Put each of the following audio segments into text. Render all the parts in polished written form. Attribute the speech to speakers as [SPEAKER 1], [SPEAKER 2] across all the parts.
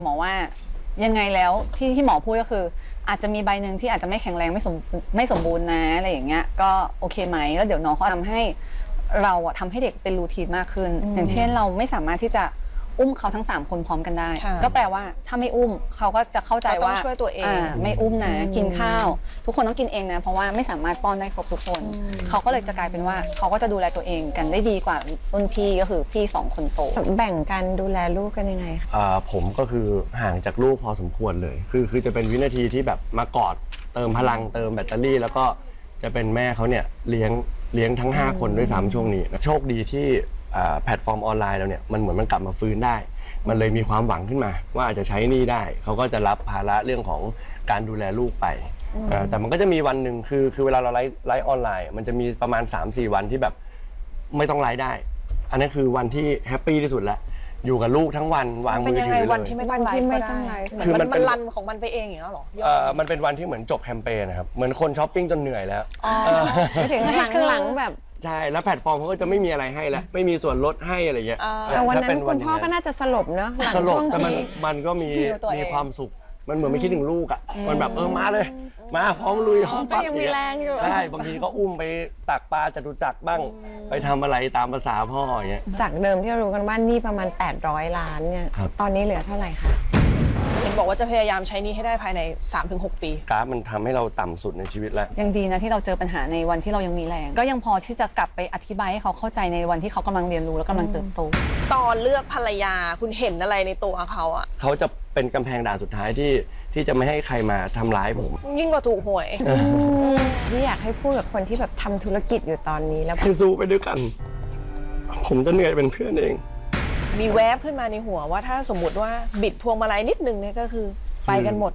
[SPEAKER 1] หมอว่ายังไงแล้วที่หมอพูดก็คืออาจจะมีใบหนึ่งที่อาจจะไม่แข็งแรงไม่สมบูรณ์นะอะไรอย่างเงี้ยก็โอเคไหมแล้วเดี๋ยวน้องเขาทำให้เราอะทำให้เด็กเป็นรูทีนมากขึ้นอย่างเช่นเราไม่สามารถที่จะอุ้มเขาทั้ง3คนพร้อมกันได้ก็แปลว่าถ้าไม่อุ้มเขาก็จะเข้าใจว่า
[SPEAKER 2] ช่วยตัวเอง
[SPEAKER 1] ไม่อุ้มนะกินข้าวทุกคนต้องกินเองนะเพราะว่าไม่สามารถป้อนได้ครบทุกคนเขาก็เลยจะกลายเป็นว่าเขาก็จะดูแลตัวเองกันได้ดีกว่ารุ่นพี่ก็คือพี่2คนโต
[SPEAKER 3] แบ่งกันดูแลลูกกันยังไงคะ
[SPEAKER 4] ผมก็คือห่างจากลูกพอสมควรเลยคือจะเป็นวินาทีที่แบบมากอดเติมพลังเติมแบตเตอรี่แล้วก็จะเป็นแม่เขาเนี่ยเลี้ยงทั้ง5คนด้วยซ้ำช่วงนี้โชคดีที่แพลตฟอร์มออนไลน์เราเนี่ยมันเหมือนมันกลับมาฟื้นได้มันเลยมีความหวังขึ้นมาว่าอาจจะใช้หนี้ได้เขาก็จะรับภาระเรื่องของการดูแลลูกไปแต่มันก็จะมีวันหนึ่งคือเวลาเราไลฟ์ออนไลน์มันจะมีประมาณ 3-4 วันที่แบบไม่ต้องไลฟ์ได้อันนั้นคือวันที่แฮปปี้ที่สุดแล้วอยู่กับลูกทั้งวันวางมือถือเลย
[SPEAKER 2] วันที่ไม่ต้องไลฟ์ก็ได้คือมันรันของมันไปเองอย่างนี้หรอ
[SPEAKER 4] มันเป็นวันที่เหมือนจบแคมเปญนะครับเหมือนคนช้อปปิ้งจนเหนื่อยแล้ว
[SPEAKER 3] ไม่ถึงหลังแบบ
[SPEAKER 4] ใช่แล้วแพลตฟอร์มเขาก็จะไม่มีอะไรให้แล้วไม่มีส่วนลดให้อะไรเงี้ย
[SPEAKER 3] แต่วันนั้นคุณพ่อก็น่าจะสลบเนาะ
[SPEAKER 4] สลบแต่มันก็มีความสุขมันเหมือนไม่คิดถึงลูกอ่ะมันแบบมาเลยมาพร้อมลุยพร้อม
[SPEAKER 3] ปั๊บยังมีแรงอยู่
[SPEAKER 4] ใช่บางทีก็อุ้มไปตักปลาจตุจักรบ้างไปทำอะไรตามภาษาพ่ออย่างเงี้ย
[SPEAKER 3] จากเดิมที่เรารู้กันว่านี่ประมาณ800 ล้านเนี่ยตอนนี้เหลือเท่าไหร่คะ
[SPEAKER 2] เห็นบอกว่าจะพยายามใช้นี้ให้ได้ภายใน 3-6 ปี
[SPEAKER 4] กราฟมันทำให้เราต่ำสุดในชีวิตแล้ว
[SPEAKER 1] ยังดีนะที่เราเจอปัญหาในวันที่เรายังมีแรงก็ยังพอที่จะกลับไปอธิบายให้เขาเข้าใจในวันที่เขากำลังเรียนรู้และกำลังเติบโต
[SPEAKER 2] ตอนเลือกภรรยาคุณเห็นอะไรในตัวเขาอะ
[SPEAKER 4] เขาจะเป็นกำแพงด่านสุดท้ายที่จะไม่ให้ใครมาทำร้ายผม
[SPEAKER 2] ยิ่งกว่าถูกหวย
[SPEAKER 3] ที่อยากให้พูดกับคนที่แบบทำธุรกิจอยู่ตอนนี้แล้ว
[SPEAKER 4] คือสู้ไปด้วยกันผมจะเหนื่อยเป็นเพื่อนเอง
[SPEAKER 2] มีแวบขึ้นมาในหัวว่าถ้าสมมติว่าบิดพวงมาลัยนิดนึงเนี่ยก็คือไปกันหมด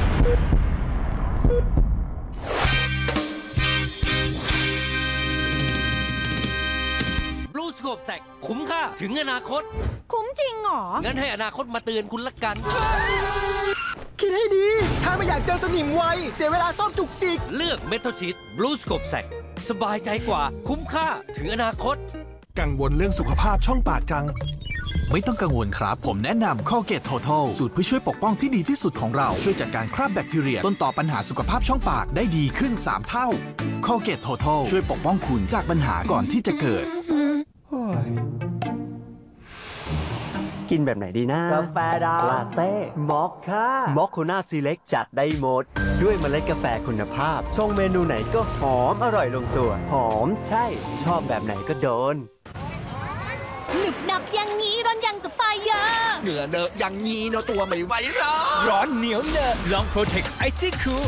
[SPEAKER 5] บลูสโคปแซกคุ้มค่าถึงอนาคต
[SPEAKER 3] คุ้มจริงเหรอ
[SPEAKER 5] งั้นให้อนาคตมาเตือนคุณละกัน
[SPEAKER 6] คิดให้ดีถ้าไม่อยากเจอสนิมไวเสียเวลาซ่อมจุกจิก
[SPEAKER 5] เลือกเมทัลชีทบลูสโคปแซกสบายใจกว่าคุ้มค่าถึงอนาคต
[SPEAKER 6] กังวลเรื่องสุขภาพช่องปากจัง
[SPEAKER 7] ไม่ต้องกังวลครับผมแนะนำ Colgate Total สูตรเพื่อช่วยปกป้องที่ดีที่สุดของเราช่วยจัดการคราบแบคทีเรียต้นต่อปัญหาสุขภาพช่องปากได้ดีขึ้น3เท่า Colgate Total ช่วยปกป้องคุณจากปัญหาก่อนที่จะเกิด
[SPEAKER 8] กินแบบไหนดีนะกาแฟดำลาเต้มอคค่ามอคโคน่าซีเล็กจัดได้หมดด้วยเมล็ดกาแฟคุณภาพชงเมนูไหนก็หอมอร่อยลงตัวหอมใช่ชอบแบบไหนก็โดน
[SPEAKER 9] หนึบหนับอย่างนี้ร้อนยังกับไฟเยอะ
[SPEAKER 6] เหงื่อเนอะอย่างนี้เนาะตัวไม่ไหวหรอ
[SPEAKER 5] ร้อนเหนียวเนอะลองโปรเทคไอซี่คูล